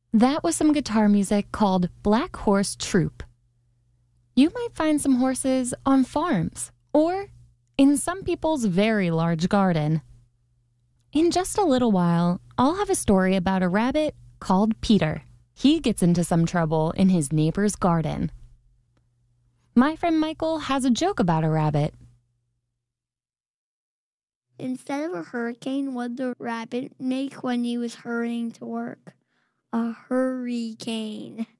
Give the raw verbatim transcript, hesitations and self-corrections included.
That was some guitar music called Black Horse Troop. You might find some horses on farms or in some people's very large garden. In just a little while, I'll have a story about a rabbit called Peter. He gets into some trouble in his neighbor's garden. My friend Michael has a joke about a rabbit. Instead of a hurricane, what did the rabbit make when he was hurrying to work? A hurricane.